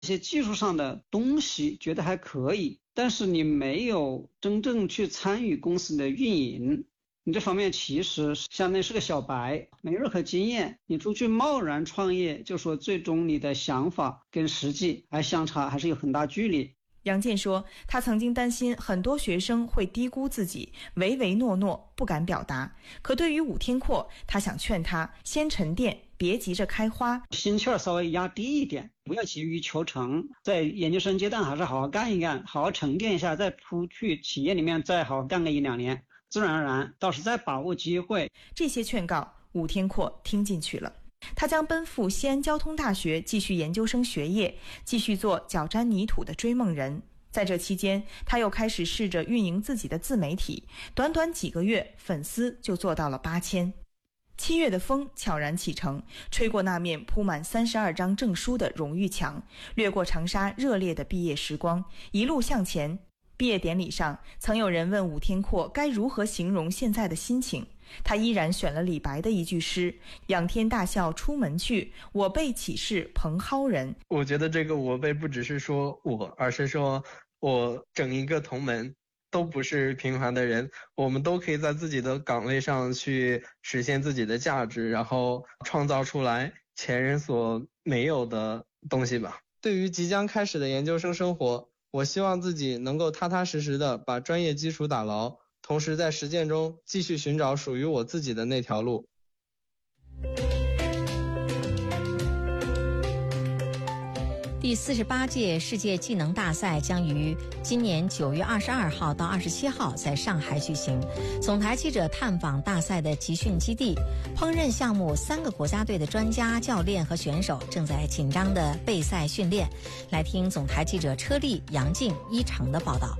一些技术上的东西觉得还可以，但是你没有真正去参与公司的运营，你这方面其实相当于是个小白，没任何经验，你出去贸然创业，就说最终你的想法跟实际还相差，还是有很大距离。 杨健说，他曾经担心很多学生会低估自己，唯唯诺诺，不敢表达。可对于武天阔，他想劝他先沉淀，别急着开花， 心气儿稍微压低一点，不要急于求成，在研究生阶段还是好好干一干，好好沉淀一下，再出去企业里面再好好干个1-2年，自然而然倒是再把握机会。 这些劝告武天阔听进去了，他将奔赴西安交通大学继续研究生学业，继续做脚沾泥土的追梦人。在这期间，他又开始试着运营自己的自媒体，短短几个月，粉丝就做到了8000。7月的风悄然启程，吹过那面铺满32张证书的荣誉墙，掠过长沙热烈的毕业时光，一路向前。毕业典礼上，曾有人问武天阔该如何形容现在的心情，他依然选了李白的一句诗：仰天大笑出门去，我辈岂是蓬蒿人。 我觉得这个我辈不只是说我，而是说我整一个同门都不是平凡的人，我们都可以在自己的岗位上去实现自己的价值，然后创造出来前人所没有的东西吧。对于即将开始的研究生生活，我希望自己能够踏踏实实的把专业基础打牢，同时在实践中继续寻找属于我自己的那条路。 第48届世界技能大赛将于今年9月22号到27号在上海举行。总台记者探访大赛的集训基地，烹饪项目3个国家队的专家、教练和选手正在紧张的备赛训练。来听总台记者车丽、杨静、一成的报道。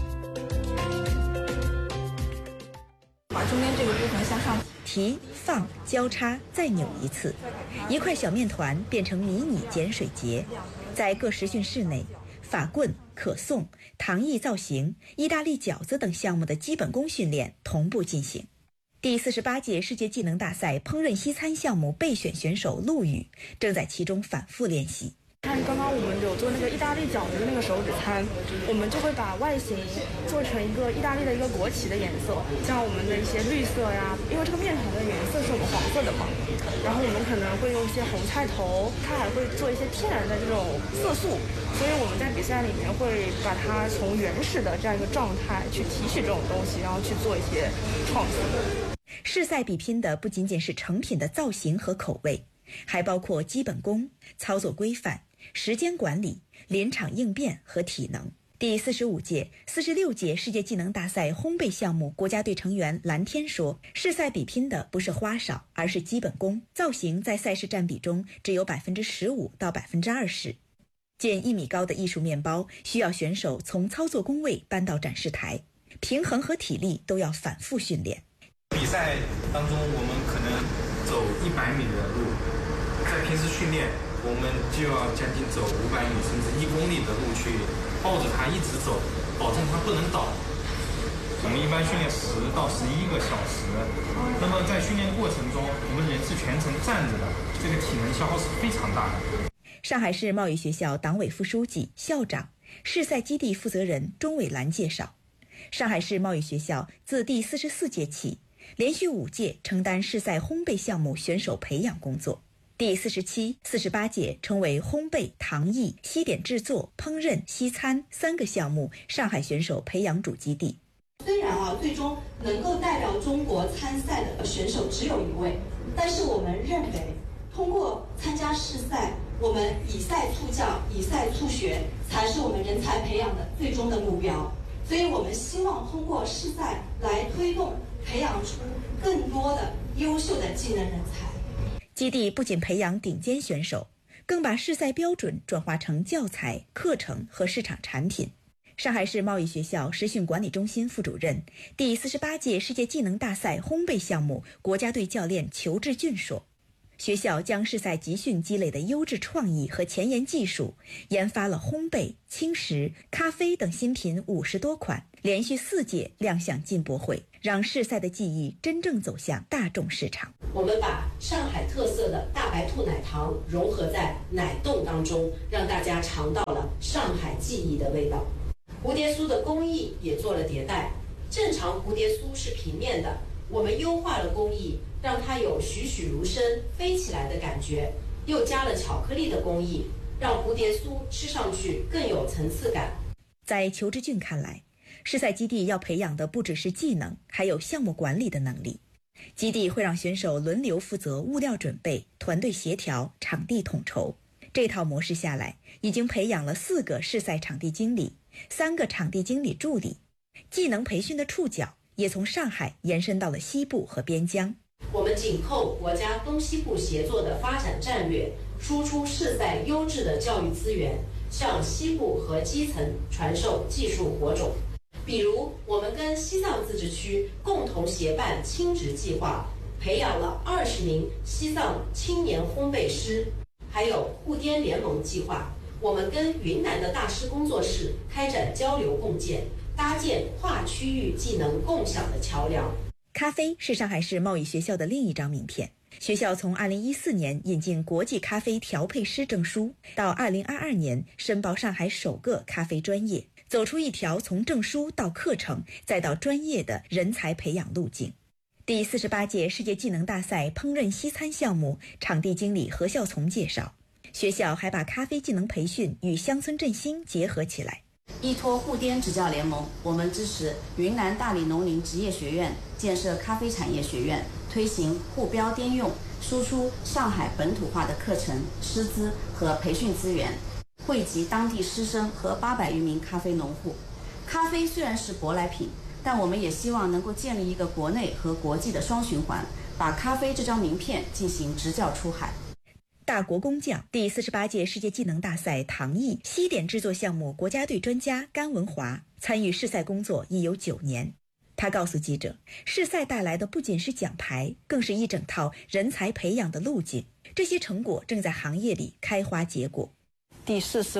中间这个部分向上提、放、交叉，再扭一次，一块小面团变成迷你碱水节。在各实训室内，法棍、可颂、糖艺造型、意大利饺子等项目的基本功训练同步进行。第48届世界技能大赛烹饪西餐项目备选选手陆羽正在其中反复练习。 看刚刚我们有做那个意大利饺子的那个手指餐，我们就会把外形做成一个意大利的一个国旗的颜色，像我们的一些绿色呀，因为这个面团的颜色是我们黄色的嘛，然后我们可能会用一些红菜头，它还会做一些天然的这种色素，所以我们在比赛里面会把它从原始的这样一个状态去提取这种东西，然后去做一些创新。 试赛比拼的不仅仅是成品的造型和口味，还包括基本功、操作规范、时间管理、临场应变和体能。第45届、46届世界技能大赛烘焙项目国家队成员蓝天说，试赛比拼的不是花哨，而是基本功，造型在赛事占比中只有15%到20%。近1米高的艺术面包需要选手从操作工位搬到展示台，平衡和体力都要反复训练。 比赛当中我们可能走100米的路，在平时训练我们就要将近走500米甚至1公里的路去抱着它一直走，保证它不能倒。我们一般训练10到11个小时，那么在训练过程中我们人是全程站着的，这个体能消耗是非常大的。 上海市贸易学校党委副书记、校长、试赛基地负责人钟伟兰介绍，上海市贸易学校自第44届起，连续5届承担试赛烘焙项目选手培养工作。第47、48届称为烘焙、糖艺、西点制作、烹饪、西餐3个项目上海选手培养主基地。 虽然最终能够代表中国参赛的选手只有1位，但是我们认为，通过参加试赛，我们以赛促教、以赛促学，才是我们人才培养的最终的目标。所以我们希望通过试赛来推动培养出更多的优秀的技能人才。 基地不仅培养顶尖选手，更把试赛标准转化成教材、课程和市场产品。上海市贸易学校实训管理中心副主任、第48届世界技能大赛烘焙项目国家队教练裘志俊说， 学校将市赛集训积累的优质创意和前沿技术，研发了烘焙、轻食、咖啡等新品50多款，连续4届亮相进博会，让市赛的技艺真正走向大众市场。 我们把上海特色的大白兔奶糖融合在奶冻当中，让大家尝到了上海记忆的味道。蝴蝶酥的工艺也做了迭代，正常蝴蝶酥是平面的，我们优化了工艺，让它有栩栩如生飞起来的感觉，又加了巧克力的工艺，让蝴蝶酥吃上去更有层次感。 在裘志俊看来，市赛基地要培养的不只是技能，还有项目管理的能力。基地会让选手轮流负责物料准备、团队协调、场地统筹。这套模式下来，已经培养了4个市赛场地经理、3个场地经理助理。技能培训的触角也从上海延伸到了西部和边疆。 我们紧扣国家东西部协作的发展战略，输出市赛优质的教育资源，向西部和基层传授技术火种。比如，我们跟西藏自治区共同协办亲职计划，培养了20名西藏青年烘焙师。还有沪滇联盟计划，我们跟云南的大师工作室开展交流共建，搭建跨区域技能共享的桥梁。 咖啡是上海市贸易学校的另一张名片。学校从2014年引进国际咖啡调配师证书，到2022年申报上海首个咖啡专业，走出一条从证书到课程再到专业的人才培养路径。第48届世界技能大赛烹饪西餐项目场地经理何孝从介绍，学校还把咖啡技能培训与乡村振兴结合起来。 依托沪滇职教联盟，我们支持云南大理农林职业学院建设咖啡产业学院，推行沪标滇用，输出上海本土化的课程、师资和培训资源，惠及当地师生和800余名咖啡农户。咖啡虽然是舶来品，但我们也希望能够建立一个国内和国际的双循环，把咖啡这张名片进行执教出海。 大国工匠第48届世界技能大赛糖艺西点制作项目国家队专家甘文华参与试赛工作已有9年。他告诉记者，试赛带来的不仅是奖牌，更是一整套人才培养的路径。这些成果正在行业里开花结果。 第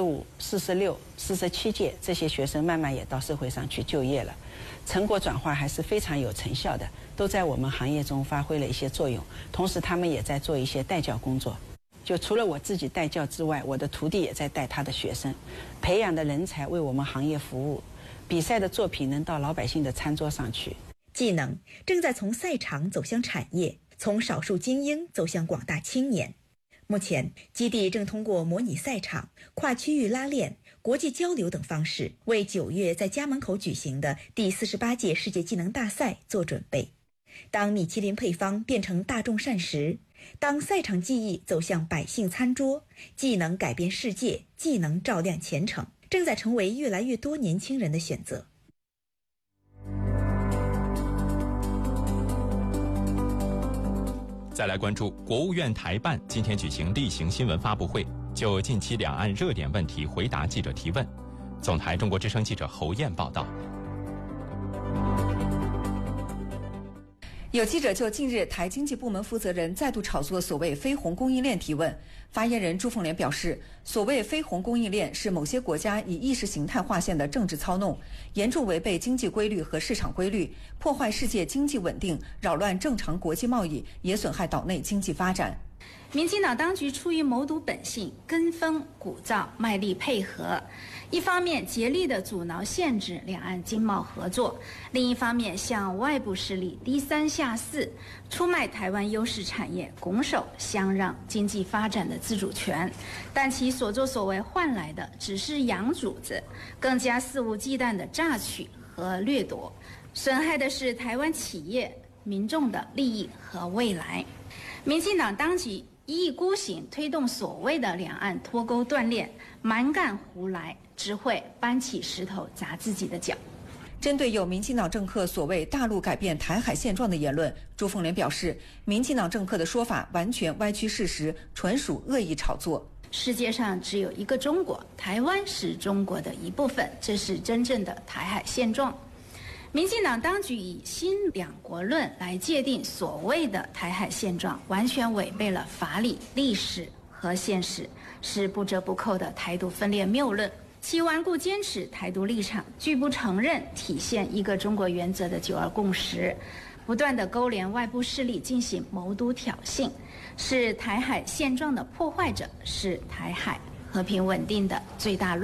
45、46、47届这些学生慢慢也到社会上去就业了，成果转化还是非常有成效的，都在我们行业中发挥了一些作用。同时他们也在做一些带教工作，就除了我自己带教之外，我的徒弟也在带他的学生，培养的人才为我们行业服务，比赛的作品能到老百姓的餐桌上去。 技能正在从赛场走向产业，从少数精英走向广大青年。目前，基地正通过模拟赛场、跨区域拉练、国际交流等方式，为9月在家门口举行的第48届世界技能大赛做准备。当米其林配方变成大众膳食，当赛场技艺走向百姓餐桌，技能改变世界，技能照亮前程，正在成为越来越多年轻人的选择。 再来关注国务院台办今天举行例行新闻发布会，就近期两岸热点问题回答记者提问。总台中国之声记者侯燕报道。 有记者就近日台经济部门负责人再度炒作所谓非红供应链提问，发言人朱凤莲表示，所谓非红供应链是某些国家以意识形态划线的政治操弄，严重违背经济规律和市场规律，破坏世界经济稳定，扰乱正常国际贸易，也损害岛内经济发展。 民进党当局出于谋独本性，跟风鼓噪，卖力配合，一方面竭力地阻挠限制两岸经贸合作，另一方面向外部势力低三下四，出卖台湾优势产业，拱手相让经济发展的自主权。但其所作所为换来的只是养主子，更加肆无忌惮的榨取和掠夺，损害的是台湾企业、民众的利益和未来。民进党当局一意孤行推动所谓的两岸脱钩断链，蛮干胡来，只会搬起石头砸自己的脚。 针对有民进党政客所谓大陆改变台海现状的言论，朱凤莲表示，民进党政客的说法完全歪曲事实，纯属恶意炒作。 世界上只有一个中国，台湾是中国的一部分，这是真正的台海现状。 民进党当局以新两国论来界定所谓的台海现状，完全违背了法理、历史和现实，是不折不扣的台独分裂谬论。其顽固坚持台独立场，拒不承认体现一个中国原则的九二共识，不断地勾连外部势力进行谋独挑衅，是台海现状的破坏者，是台海和平稳定的最大